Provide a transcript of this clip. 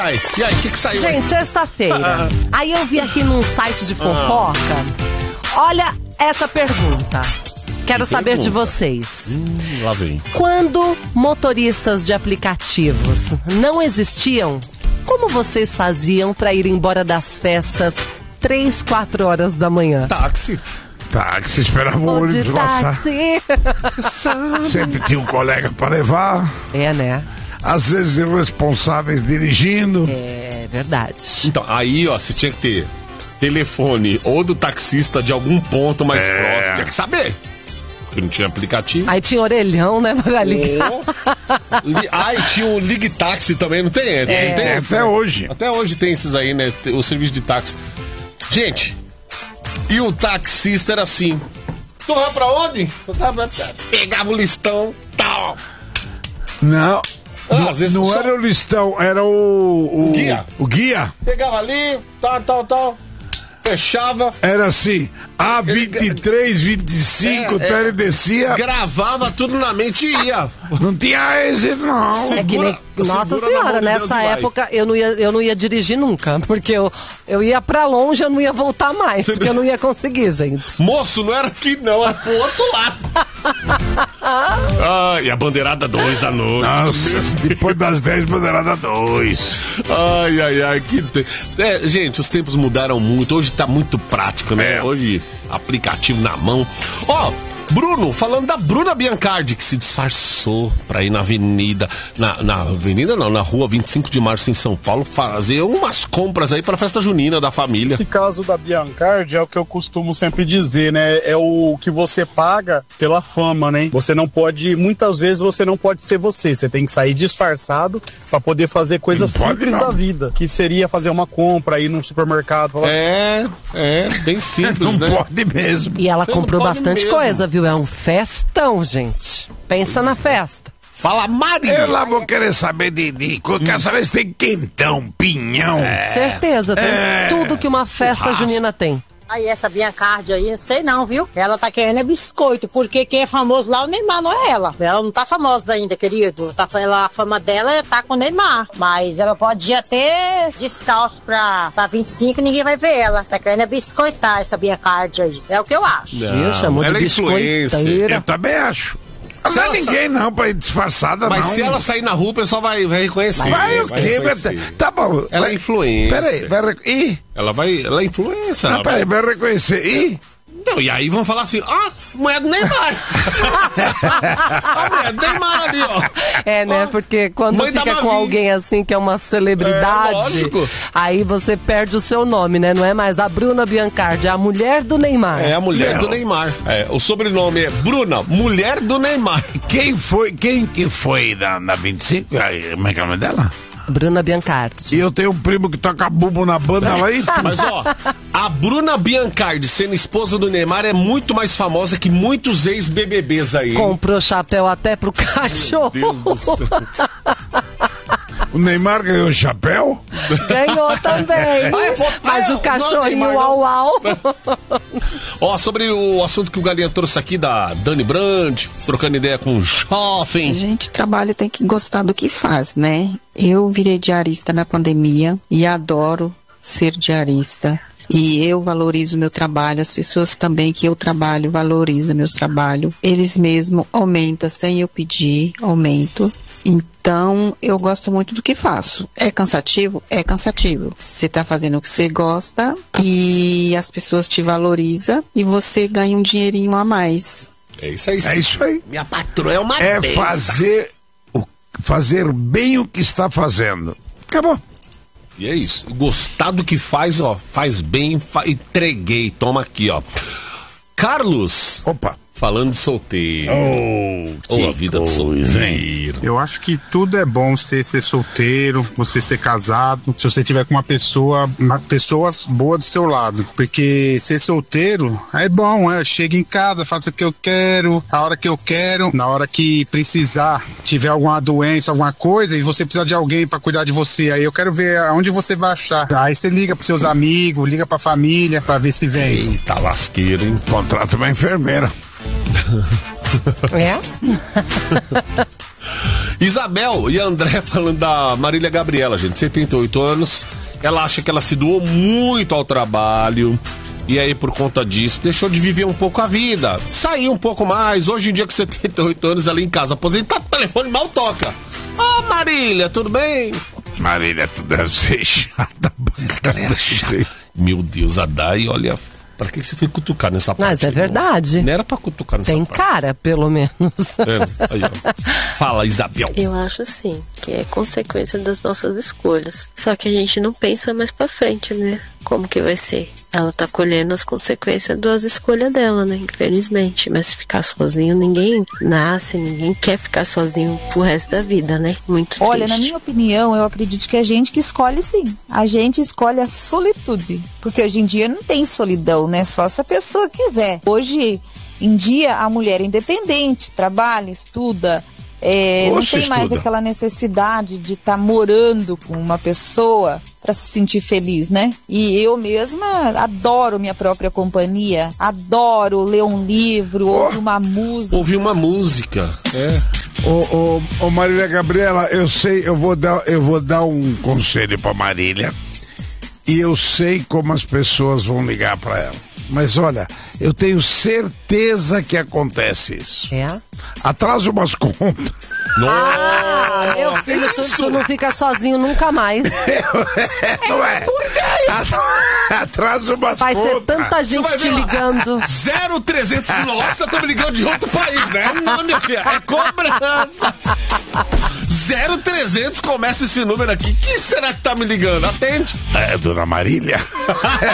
E aí, o que saiu? Gente, sexta-feira. Aí eu vi aqui num site de fofoca. Olha essa pergunta. Quero saber de vocês. Lá vem. Quando motoristas de aplicativos não existiam, como vocês faziam pra ir embora das festas 3, 4 horas da manhã? Táxi, esperava o Ou de ônibus passar. táxi. você sabe. Sempre tinha um colega pra levar. É, né? Às vezes irresponsáveis dirigindo. É verdade. Então, aí, ó, você tinha que ter telefone ou do taxista de algum ponto mais próximo. Tinha que saber. Porque não tinha aplicativo. Aí tinha orelhão, né, pra ligar. E tinha o Ligue Táxi também, não tem? Não tem esses? Até hoje. Até hoje tem esses aí, né? O serviço de táxi. Gente, e o taxista era assim. Tu vai pra onde? Pegava o listão, tal. Não. Às vezes não só era o listão, era o guia. O guia. pegava ali, tal. Fechava. Era assim, A23, 25, ele descia. Gravava tudo na mente e ia. Não tinha êxito, não. É que nem, nossa segura na senhora, mão de Deus nessa e vai. época eu não ia dirigir nunca, porque eu ia pra longe, eu não ia voltar mais, porque eu não ia conseguir, gente. Moço, não era aqui não, era pro outro lado. E a bandeirada 2 à noite. Nossa, depois das 10, bandeirada 2. Ai, gente, os tempos mudaram muito. Hoje tá muito prático, né? Hoje, aplicativo na mão. Bruno, falando da Bruna Biancardi, que se disfarçou pra ir na avenida, na avenida não, na rua 25 de março em São Paulo, fazer umas compras aí pra festa junina da família. Esse caso da Biancardi é o que eu costumo sempre dizer, né? É o que você paga pela fama, né? Você não pode, muitas vezes você não pode ser você tem que sair disfarçado pra poder fazer coisas simples da vida, que seria fazer uma compra, ir num supermercado. Bem simples, Não né? pode mesmo. E ela Você não comprou pode bastante mesmo. coisa, viu? É um festão, gente. Pensa na festa. Fala, Maria! Eu lá vou querer saber quero saber se tem quentão, pinhão. Certeza, tem tudo que uma festa churrasco. junina tem. Aí essa Biancardi aí, eu sei não, viu? Ela tá querendo é biscoito, porque quem é famoso lá é o Neymar, não é ela. Ela não tá famosa ainda, querido. A fama dela tá com o Neymar. Mas ela pode ir ter descalço pra 25 e ninguém vai ver ela. Tá querendo é biscoitar essa Biancardi aí. É o que eu acho. Gil chamou de ela é influencer. biscoiteira. Eu também acho. Não é ninguém não pra ir disfarçada, Mas não. se ela sair na rua, o pessoal vai reconhecer. Vai o quê? reconhecer. Tá bom. Ela é influencer. Peraí, ela Ela é influencer. Não, peraí, vai reconhecer. Não, e aí vão falar assim, mulher do Neymar. A mulher do Neymar ali, ó. É, né? Porque quando Mãe da fica com Mavi. alguém assim que é uma celebridade, lógico. aí você perde o seu nome, né? Não é mais a Bruna Biancardi, é a mulher do Neymar. É a mulher do Neymar. O sobrenome é Bruna, mulher do Neymar. Quem que foi na 25? Como é que é o nome dela? Bruna Biancardi. E eu tenho um primo que toca bumbo na banda lá e Mas a Bruna Biancardi sendo esposa do Neymar é muito mais famosa que muitos ex-BBBs aí. Comprou chapéu até pro cachorro. Meu Deus do céu. o Neymar ganhou o chapéu. Ganhou também. Mas o cachorrinho uau. Sobre o assunto que o Galinha trouxe aqui da Dani Brand, trocando ideia com o jovem. Gente, trabalho tem que gostar do que faz, né? Eu virei diarista na pandemia e adoro ser diarista. E eu valorizo meu trabalho, as pessoas também que eu trabalho valorizam meu trabalho. Eles mesmo aumentam sem eu pedir, aumento. Então, eu gosto muito do que faço. É cansativo? É cansativo. Você tá fazendo o que você gosta e as pessoas te valorizam e você ganha um dinheirinho a mais. É isso aí. É isso aí. Minha patroa é uma É benção. fazer bem o que está fazendo. Acabou. E é isso. Gostar do que faz, faz bem, entreguei. Toma aqui, Carlos. Opa. Falando de solteiro. A vida de solteiro. Eu acho que tudo é bom você ser solteiro, você ser casado, se você tiver com pessoas boas do seu lado. Porque ser solteiro é bom, chega em casa, faça o que eu quero, a hora que eu quero, na hora que precisar, tiver alguma doença, alguma coisa, e você precisar de alguém pra cuidar de você, aí eu quero ver aonde você vai achar. Aí você liga pros seus amigos, liga pra família, pra ver se vem. Eita lasqueiro, hein? Contrata uma enfermeira. É? Isabel e André falando da Marília Gabriela, gente, 78 anos. Ela acha que ela se doou muito ao trabalho. E aí, por conta disso, deixou de viver um pouco a vida. Saiu um pouco mais. Hoje em dia, com 78 anos, ela em casa aposentada, o telefone mal toca. Ô, Marília, tudo bem? Marília, tu deve ser chata. Galera chata. Meu Deus, a Dai, olha... Pra que você foi cutucar nessa parte? Mas é verdade. Não era pra cutucar nessa Tem parte. cara, pelo menos. É, aí, ó. Fala, Isabel. Eu acho sim, que é consequência das nossas escolhas. Só que a gente não pensa mais pra frente, né? Como que vai ser? Ela tá colhendo as consequências das escolhas dela, né? Infelizmente. Mas se ficar sozinho, ninguém nasce, ninguém quer ficar sozinho pro resto da vida, né? Muito triste. Olha, na minha opinião, eu acredito que a gente que escolhe sim. A gente escolhe a solitude. Porque hoje em dia não tem solidão, né? Só se a pessoa quiser. Hoje em dia, a mulher é independente, trabalha, estuda. Não tem mais aquela necessidade de estar morando com uma pessoa para se sentir feliz, né? E eu mesma adoro minha própria companhia, adoro ler um livro, ouvir uma música. Ouvir uma música, Ô Marília Gabriela, eu vou dar um conselho pra Marília. E eu sei como as pessoas vão ligar pra ela. Mas olha, eu tenho certeza que acontece isso. É? Atrasa umas contas. Ah, meu filho, tu não fica sozinho nunca mais. Não é? Atrasa umas Vai contas. ser tanta gente te ligando. 0300, nossa, tô me ligando de outro país, né? Não, minha filha, é cobrança. 0300, começa esse número aqui. Quem será que tá me ligando? Atende. É, dona Marília.